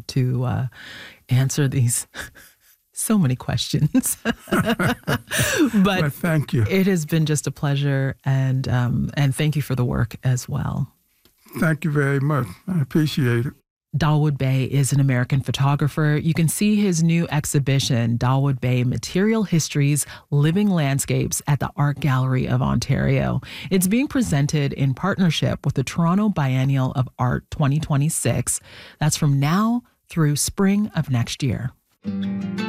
to answer these so many questions. But thank you. It has been just a pleasure, and thank you for the work as well. Thank you very much. I appreciate it. Dawoud Bey is an American photographer. You can see his new exhibition, Dawoud Bey Material Histories, Living Landscapes, at the Art Gallery of Ontario. It's being presented in partnership with the Toronto Biennial of Art 2026. That's from now through spring of next year.